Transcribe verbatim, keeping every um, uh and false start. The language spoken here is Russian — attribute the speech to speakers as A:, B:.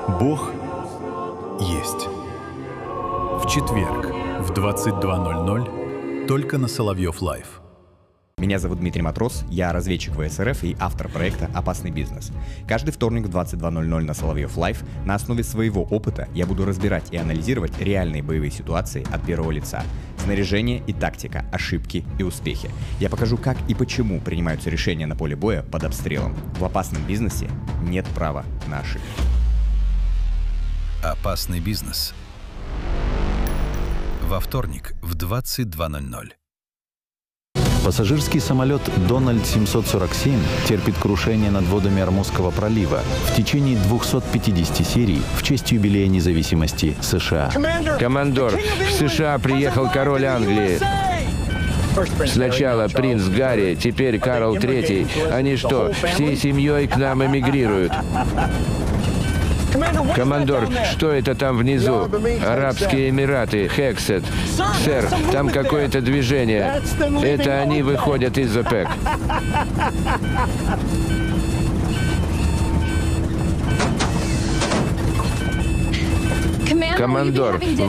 A: Бог есть. В четверг в двадцать два ноль ноль только на Соловьев Лайв.
B: Меня зовут Дмитрий Матрос, я разведчик вэ эс эр эф и автор проекта «Опасный бизнес». Каждый вторник в двадцать два ноль ноль на Соловьев Лайв на основе своего опыта я буду разбирать и анализировать реальные боевые ситуации от первого лица. Снаряжение и тактика, ошибки и успехи. Я покажу, как и почему принимаются решения на поле боя под обстрелом. В опасном бизнесе нет права на ошибки.
A: Опасный бизнес. Во вторник в двадцать два ноль ноль.
C: Пассажирский самолет Дональд семьсот сорок семь терпит крушение над водами Ормузского пролива в течение двухсот пятидесяти серий в честь юбилея независимости США.
D: Командор, в США приехал король Англии. Сначала принц Гарри, теперь Карл Третий. Они что, всей семьей к нам эмигрируют? Командор, что это там внизу? Арабские Эмираты, Хексет. Сэр, там какое-то движение. Это они выходят из ОПЕК. Командор,